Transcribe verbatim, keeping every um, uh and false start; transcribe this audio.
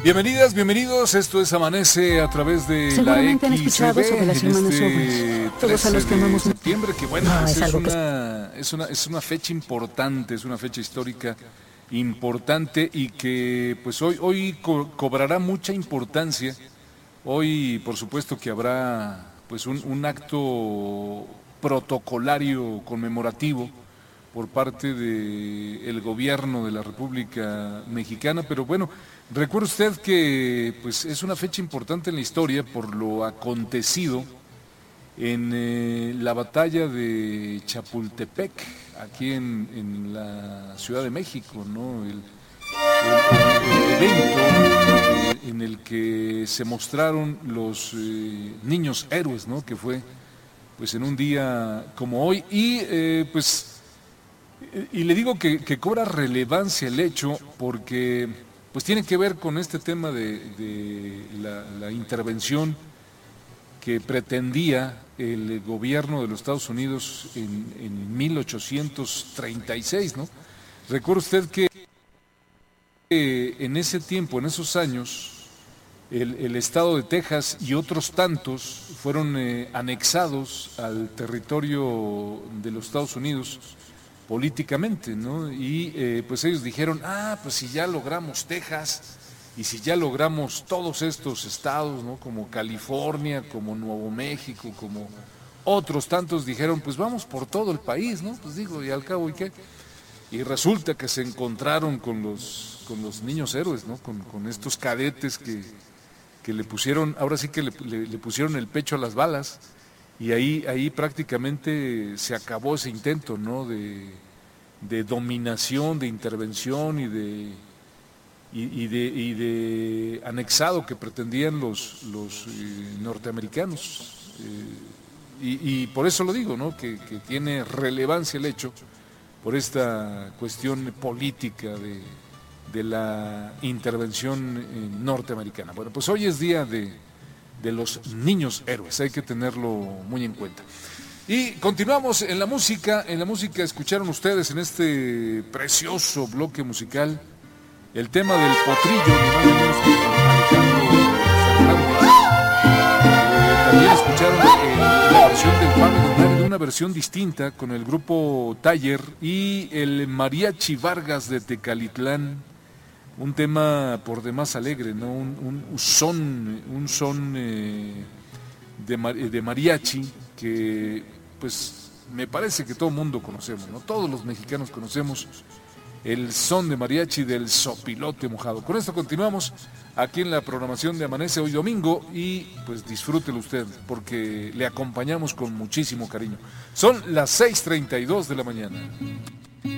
Bienvenidas, bienvenidos, esto es Amanece a través de Seguramente la han escuchado X B sobre las hermanas este Owens. Todos a los que trece de amamos. septiembre, que bueno, No, pues es es, algo que- una, es, una, es una fecha importante, es una fecha histórica importante y que pues hoy, hoy co- cobrará mucha importancia. Hoy, por supuesto, que habrá pues un, un acto protocolario conmemorativo por parte del gobierno de la República Mexicana, pero bueno, recuerde usted que pues es una fecha importante en la historia por lo acontecido en eh, la batalla de Chapultepec, aquí en, en la Ciudad de México, ¿no? El, el- el evento eh, en el que se mostraron los eh, niños héroes, ¿no? Que fue pues en un día como hoy y eh, pues y le digo que, que cobra relevancia el hecho porque pues tiene que ver con este tema de, de la, la intervención que pretendía el gobierno de los Estados Unidos en, en mil ochocientos treinta y seis, ¿no? Recuerda usted que eh, en ese tiempo, en esos años, el, el estado de Texas y otros tantos fueron eh, anexados al territorio de los Estados Unidos políticamente, ¿no? Y eh, pues ellos dijeron, ah, pues si ya logramos Texas y si ya logramos todos estos estados, ¿no? Como California, como Nuevo México, como otros tantos, dijeron, pues vamos por todo el país, ¿no? Pues digo, y al cabo, ¿y qué? Y resulta que se encontraron con los, con los niños héroes, ¿no? Con, con estos cadetes que, que le pusieron, ahora sí que le, le, le pusieron el pecho a las balas. Y ahí, ahí prácticamente se acabó ese intento, ¿no? de, de dominación, de intervención y de, y, y de, y de anexado que pretendían los, los eh, norteamericanos. Eh, y, y por eso lo digo, ¿no? que, que tiene relevancia el hecho por esta cuestión política de, de la intervención eh, norteamericana. Bueno, pues hoy es día de... de los niños héroes, hay que tenerlo muy en cuenta. Y continuamos en la música, en la música escucharon ustedes en este precioso bloque musical el tema del potrillo, ni más ni menos que Alejandro Fernández. Eh, también escucharon eh, la versión del Pablo Donaire, una versión distinta con el grupo Taller y el Mariachi Vargas de Tecalitlán. Un tema por demás alegre, ¿no? Un, un son, un son eh, de, de mariachi que, pues, me parece que todo el mundo conocemos, ¿no? Todos los mexicanos conocemos el son de mariachi del sopilote mojado. Con esto continuamos aquí en la programación de Amanece hoy domingo y, pues, disfrútelo usted porque le acompañamos con muchísimo cariño. Son las seis treinta y dos de la mañana.